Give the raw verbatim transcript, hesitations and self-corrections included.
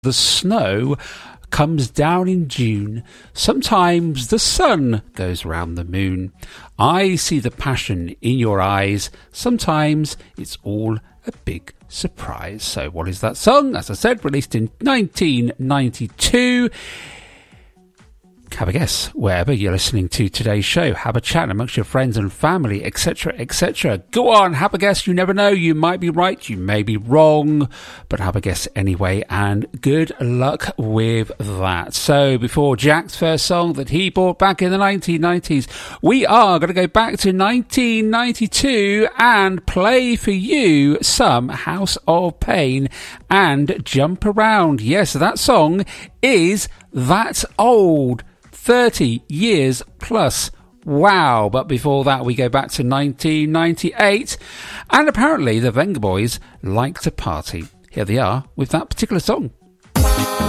The snow comes down in June. Sometimes the sun goes round the moon. I see the passion in your eyes. Sometimes it's all a big surprise. So what is that song? As I said, released in nineteen ninety-two. Have a guess wherever you're listening to today's show. Have a chat amongst your friends and family, etc, et cetera. Go on, have a guess. You never know. You might be right, you may be wrong, but have a guess anyway, and good luck with that. So before Jack's first song that he bought back in the nineteen nineties, we are going to go back to nineteen ninety-two and play for you some House of Pain and Jump Around. Yes, that song is that old. thirty years plus. Wow. But before that, we go back to nineteen ninety-eight. And apparently the Venga Boys like to party. Here they are with that particular song.